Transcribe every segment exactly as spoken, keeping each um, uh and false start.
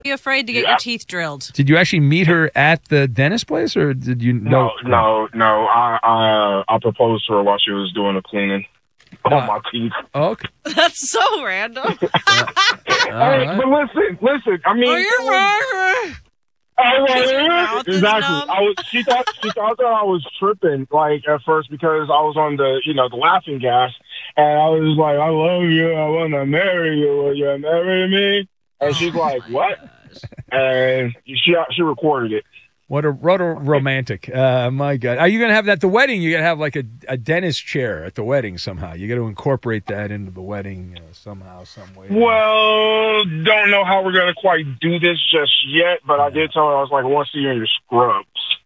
you afraid to get Yeah. your teeth drilled? Did you actually meet her at the dentist place, or did you know? No, no, no. I I, I proposed to her while she was doing the cleaning on Uh, my teeth. Oh, okay. That's so random. All Hey, right. but listen, listen. I mean, Are you it was- I Your mouth was, is exactly. numb. I was. She thought she thought that I was tripping, like at first, because I was on the, you know, the laughing gas, and I was like, "I love you. I want to marry you. Will you marry me?" And she's like, "What?" And she she recorded it. What a, what a romantic. Uh, my God. Are you going to have that at the wedding? You're going to have like a, a dentist chair at the wedding somehow. You got to incorporate that into the wedding uh, somehow, some way. Well, don't know how we're gonna quite do this just yet, but I did tell her, I was like, "I want to see you in your scrubs."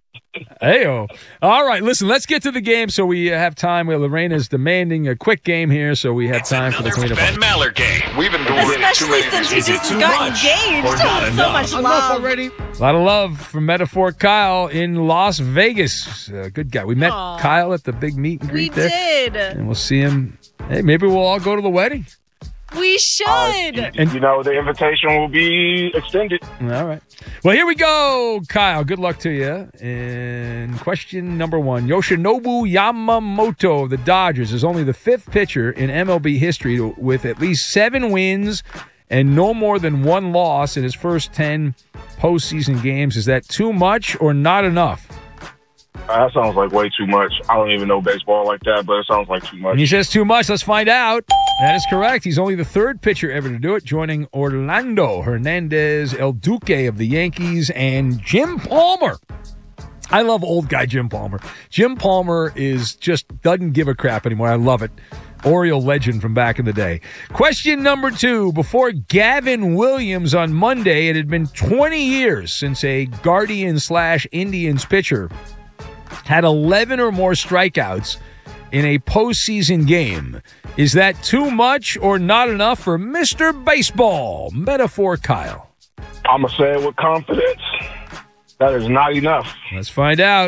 Hey-o. All right, listen, let's get to the game so we uh, have time. Well, Lorena's demanding a quick game here, so we have time for the Queen of Ben Hearts. Maller game. We've endured it too Especially many since he Is it just too got much engaged. or not So enough? much Enough love. already. A lot of love from Metaphor Kyle in Las Vegas. Uh, good guy. We met Aw. Kyle at the big meet and We greet there. did. And we'll see him. Hey, maybe we'll all go to the wedding. We should. Uh, And- you know, the invitation will be extended. All right. Well, here we go, Kyle. Good luck to you. And question number one. Yoshinobu Yamamoto of the Dodgers is only the fifth pitcher in M L B history to, with at least seven wins and no more than one loss in his first ten postseason games. Is that too much or not enough? Uh, that sounds like way too much. I don't even know baseball like that, but it sounds like too much. And he says too much. Let's find out. That is correct. He's only the third pitcher ever to do it, joining Orlando Hernandez, El Duque of the Yankees, and Jim Palmer. I love old guy Jim Palmer. Jim Palmer is just doesn't give a crap anymore. I love it. Oriole legend from back in the day. Question number two. Before Gavin Williams on Monday, it had been twenty years since a Guardian slash Indians pitcher had eleven or more strikeouts in a postseason game. Is that too much or not enough for Mister Baseball? Metaphor Kyle. I'm going to say it with confidence. That is not enough. Let's find out.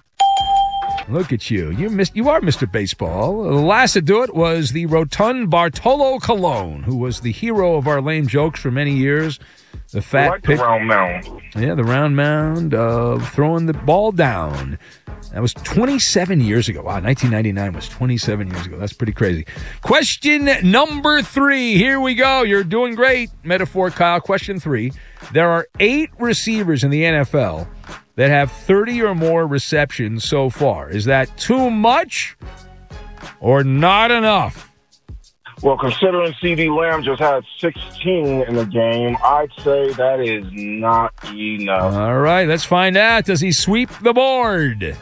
Look at you. You missed, you are Mister Baseball. The last to do it was the rotund Bartolo Colon, who was the hero of our lame jokes for many years. The I fat like the pitch. round mound. Yeah, the round mound of throwing the ball down. That was twenty-seven years ago. Wow, nineteen ninety-nine was twenty-seven years ago. That's pretty crazy. Question number three. Here we go. You're doing great, Metaphor Kyle. Question three. There are eight receivers in the N F L that have thirty or more receptions so far. Is that too much or not enough? Well, considering C D Lamb just had sixteen in the game, I'd say that is not enough. All right, let's find out. Does he sweep the board?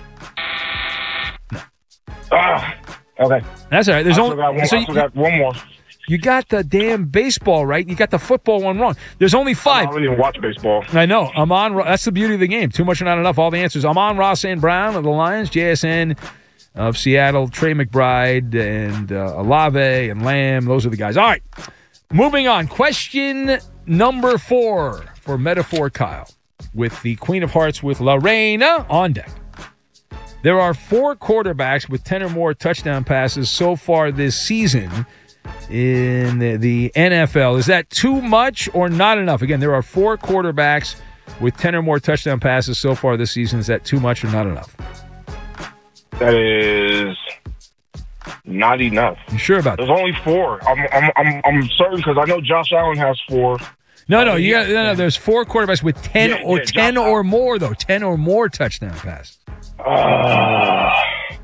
Ah, okay. That's all right. There's I only forgot one, so I you, forgot one more. you got the damn baseball right. You got the football one wrong. There's only I five. don't even watch baseball. I know. Amon. That's the beauty of the game. Too much or not enough. All the answers. Amon Ross and Brown of the Lions. J S N of Seattle. Trey McBride and uh, Olave and Lamb. Those are the guys. All right. Moving on. Question number four for Metaphor Kyle with the Queen of Hearts with Lorena on deck. There are four quarterbacks with ten or more touchdown passes so far this season in the, the N F L. Is that too much or not enough? Again, there are four quarterbacks with ten or more touchdown passes so far this season. Is that too much or not enough? That is not enough. You sure about that? There's only four. I'm I'm I'm, I'm certain because I know Josh Allen has four. No, no, you got no, no. There's four quarterbacks with ten Yeah, or yeah, ten Josh or Allen. more though. Ten or more touchdown passes. Uh, uh,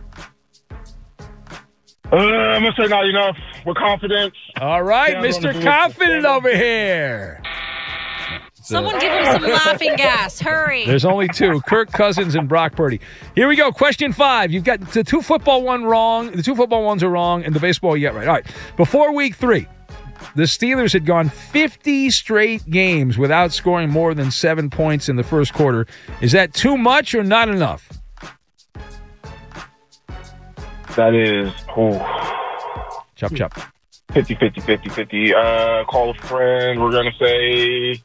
I'm gonna say not enough. With confidence. All right, Yeah, Mister I'm gonna- Confident over here. Someone give him some laughing gas. Hurry. There's only two, Kirk Cousins and Brock Purdy. Here we go. Question five. You've got the two football one wrong. The two football ones are wrong, and the baseball you got right. All right. Before week three, the Steelers had gone fifty straight games without scoring more than seven points in the first quarter. Is that too much or not enough? That is oh, Chop, chop. fifty, fifty, fifty, fifty. Uh, call a friend. We're gonna say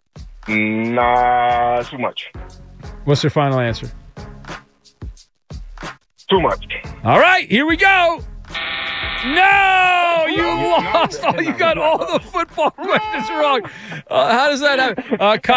nah, too much. What's their final answer? Too much. All right, here we go. No, you No, lost. no, Oh, you no, got no. all the football questions wrong. Uh, how does that happen? Uh,